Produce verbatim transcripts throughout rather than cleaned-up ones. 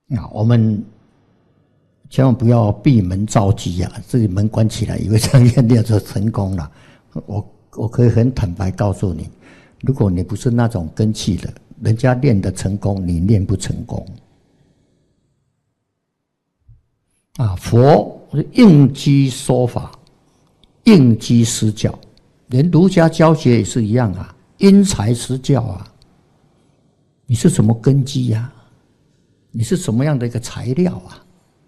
啊，我们千万不要闭门造机啊！自己门关起来，以为这样练就成功了。我我可以很坦白告诉你，如果你不是那种根器的，人家练得成功，你练不成功。啊，佛应机说法，应机施教，连儒家教学也是一样啊，因材施教啊。你是什么根基呀、啊？你是什么样的一个材料啊？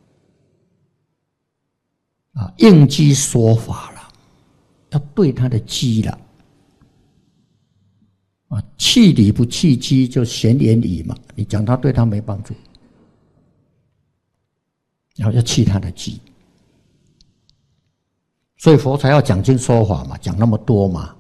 啊，应机说法了，要对他的机了。啊，弃理不弃机就闲言语嘛，你讲他对他没帮助，然后要弃他的机，所以佛才要讲经说法嘛，讲那么多嘛。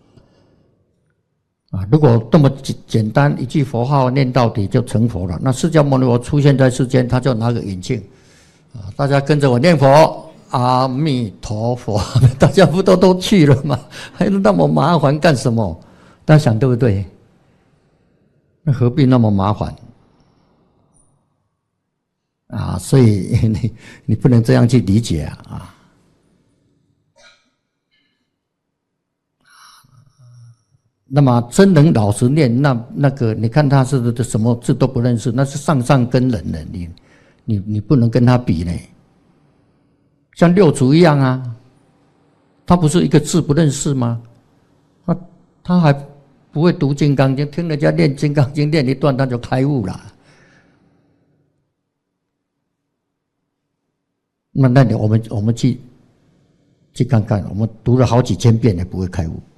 啊，如果这么简单一句佛号念到底就成佛了，那释迦牟尼佛出现在世间，他就拿个眼镜，啊，大家跟着我念佛，阿弥陀佛，大家不都都去了吗？还那么麻烦干什么？大家想对不对？那何必那么麻烦？啊，所以你你不能这样去理解啊！啊那么真能老实念，那那个你看他是什么字都不认识，那是上上根人了，你你你不能跟他比呢。像六祖一样啊，他不是一个字不认识吗？他他还不会读《金刚经》，听人家念《金刚经》念一段他就开悟了。那那你我们我们去去看看，我们读了好几千遍也不会开悟。